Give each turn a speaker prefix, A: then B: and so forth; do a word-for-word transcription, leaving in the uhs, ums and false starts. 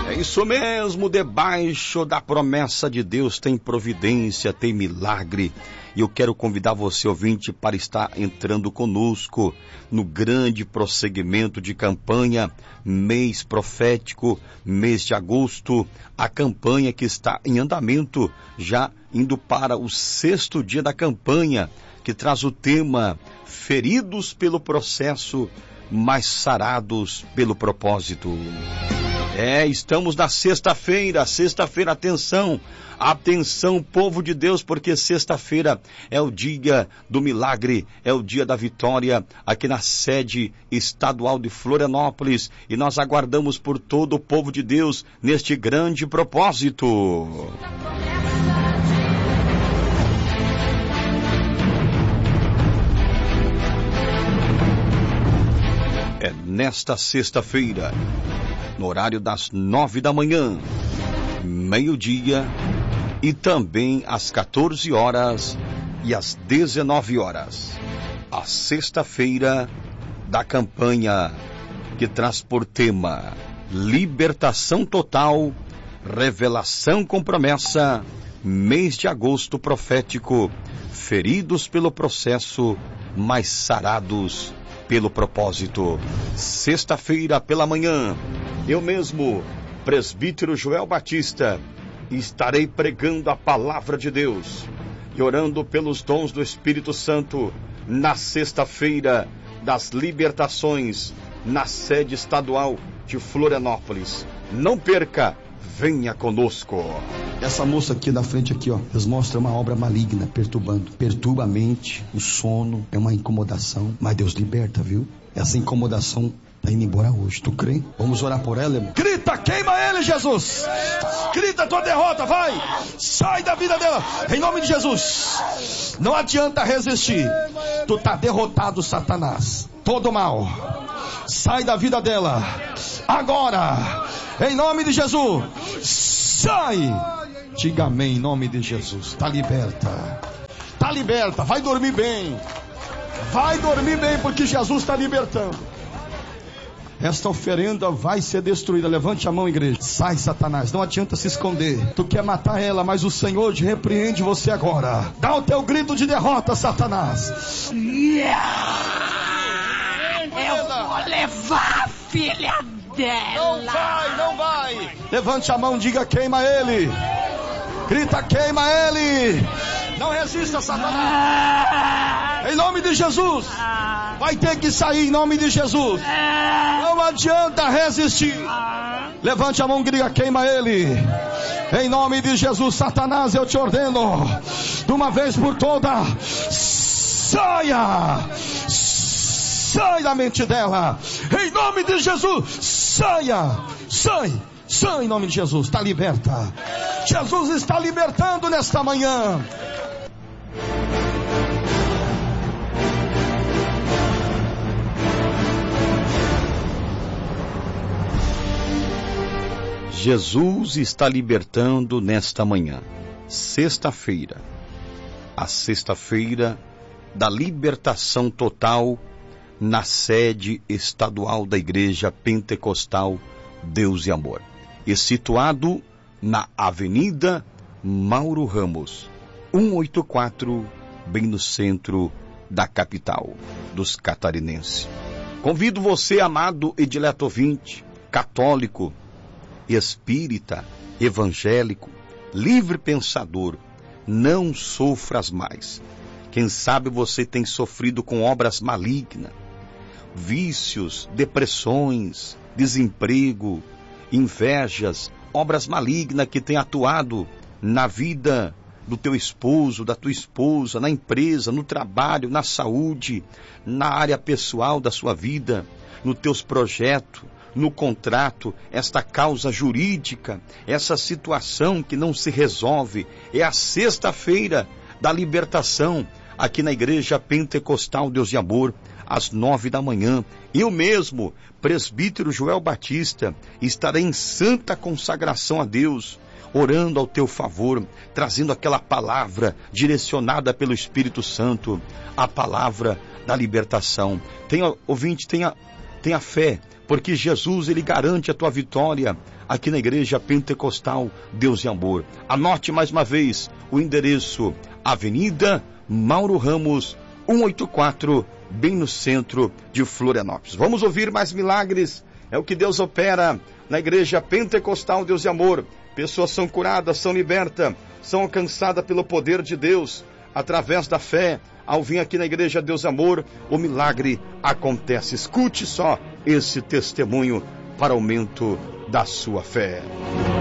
A: É isso mesmo, debaixo da promessa de Deus tem providência, tem milagre. E eu quero convidar você, ouvinte, para estar entrando conosco no grande prosseguimento de campanha, mês profético, mês de agosto, a campanha que está em andamento, já indo para o sexto dia da campanha, que traz o tema Feridos pelo processo, mas sarados pelo propósito. É, estamos na sexta-feira, sexta-feira, atenção, atenção povo de Deus, porque sexta-feira é o dia do milagre, é o dia da vitória, aqui na sede estadual de Florianópolis, e nós aguardamos por todo o povo de Deus neste grande propósito. É nesta sexta-feira, no horário das nove da manhã, meio-dia e também às quatorze horas e às dezenove horas. A sexta-feira da campanha que traz por tema Libertação Total, Revelação com Promessa, mês de agosto profético, feridos pelo processo, mas sarados pelo propósito. Sexta-feira pela manhã, eu mesmo, presbítero Joel Batista, estarei pregando a palavra de Deus e orando pelos dons do Espírito Santo na sexta-feira das libertações, na sede estadual de Florianópolis. Não perca, venha conosco.
B: Essa moça aqui da frente aqui, ó, Deus mostra uma obra maligna perturbando, perturba a mente, o sono, é uma incomodação, mas Deus liberta, viu? Essa incomodação tá indo embora hoje, tu crê? Vamos orar por ela, irmão. Grita, queima ele, Jesus! Grita a tua derrota, vai! Sai da vida dela, em nome de Jesus! Não adianta resistir, tu tá derrotado, Satanás, todo mal, sai da vida dela, agora, em nome de Jesus, sai! Diga amém, em nome de Jesus. Tá liberta, tá liberta, vai dormir bem, vai dormir bem, porque Jesus está libertando. Esta oferenda vai ser destruída. Levante a mão, igreja. Sai, Satanás, não adianta se esconder. Tu quer matar ela, mas o Senhor te repreende você agora. Dá o teu grito de derrota, Satanás.
C: Eu vou levar a filha dela.
B: Não vai, não vai. Levante a mão, diga queima ele. Grita, queima ele. Não resista, Satanás. Em nome de Jesus. Vai ter que sair em nome de Jesus. Não adianta resistir. Levante a mão, grita, queima ele. Em nome de Jesus, Satanás, eu te ordeno, de uma vez por todas, saia. Sai da mente dela. Em nome de Jesus, saia. Sai. Sai em nome de Jesus, está liberta. Jesus está libertando nesta manhã.
A: Jesus está libertando nesta manhã, sexta-feira, a sexta-feira da libertação total na sede estadual da Igreja Pentecostal Deus e Amor, e situado na Avenida Mauro Ramos, cento e oitenta e quatro, bem no centro da capital dos catarinenses. Convido você, amado e dileto ouvinte, católico, espírita, evangélico, livre pensador, não sofras mais. Quem sabe você tem sofrido com obras malignas, vícios, depressões, desemprego, invejas, obras malignas que têm atuado na vida do teu esposo, da tua esposa, na empresa, no trabalho, na saúde, na área pessoal da sua vida, nos teus projetos, no contrato, esta causa jurídica, essa situação que não se resolve. É a sexta-feira da libertação, aqui na Igreja Pentecostal Deus de Amor, às nove da manhã. Eu mesmo, presbítero Joel Batista, estarei em santa consagração a Deus, orando ao teu favor, trazendo aquela palavra direcionada pelo Espírito Santo, a palavra da libertação. Tenha, ouvinte, tenha, tenha fé, porque Jesus, ele garante a tua vitória, aqui na Igreja Pentecostal Deus e Amor. Anote mais uma vez o endereço: Avenida Mauro Ramos, cento e oitenta e quatro, bem no centro de Florianópolis. Vamos ouvir mais milagres. É o que Deus opera na Igreja Pentecostal Deus e Amor. Pessoas são curadas, são libertas, são alcançadas pelo poder de Deus, através da fé. Ao vir aqui na Igreja Deus e Amor, o milagre acontece. Escute só esse testemunho para aumento da sua fé.